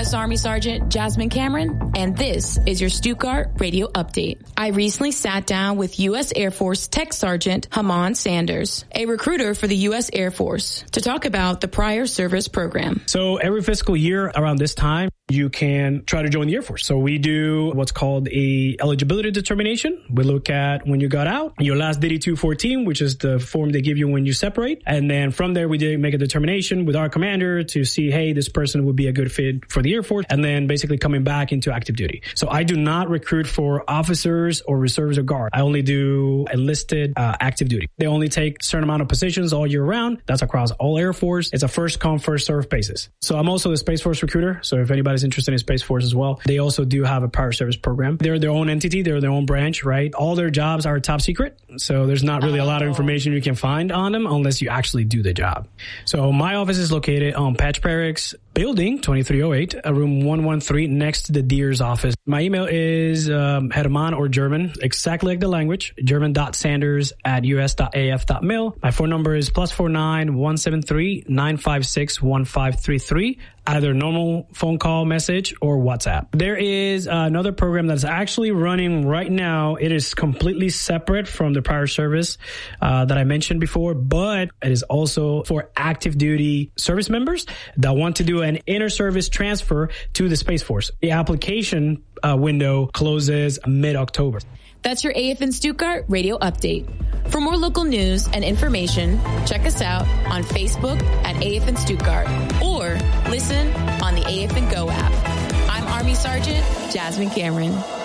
U.S. Army Sergeant Jasmine Cameron, and this is your Stuttgart Radio Update. I recently sat down with U.S. Air Force Tech Sergeant Haman Sanders, a recruiter for the U.S. Air Force, to talk about the prior service program. So every fiscal year around this time, you can try to join the Air Force. So we do what's called a eligibility determination. We look at when you got out, your last DD-214, which is the form they give you when you separate. And then from there, we did make a determination with our commander to see, hey, this person would be a good fit for the Air Force. And then basically coming back into active duty. So I do not recruit for officers or reserves or guard. I only do enlisted active duty. They only take a certain amount of positions all year round. That's across all Air Force. It's a first come, first serve basis. So I'm also the Space Force recruiter. So if anybody's interested in Space Force as well, they also do have a prior service program. They're their own entity. They're their own branch, right? All their jobs are top secret. So there's not really a lot of information you can find on them unless you actually do the job. So my office is located on Patch Barracks Building 2308, room 113 next to the Deers office. My email is Herman or German, exactly like the language, german.sanders@us.af.mil. My phone number is +49 173 956 1533. Either normal phone call message or WhatsApp. There is another program that's actually running right now. It is completely separate from the prior service that I mentioned before, but it is also for active duty service members that want to do an inter-service transfer to the Space Force. The application window closes mid-October. That's your AFN Stuttgart Radio Update. For more local news and information, check us out on Facebook at AFN Stuttgart or listen on the AFN Go app. I'm Army Sergeant Jasmine Cameron.